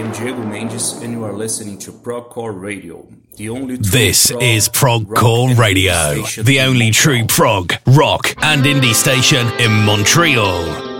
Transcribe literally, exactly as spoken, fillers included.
am Diego Mendes, and you are listening to Progcore Radio, the only true This prog, is Progcore Radio, the only true prog, rock, and indie station in Montreal.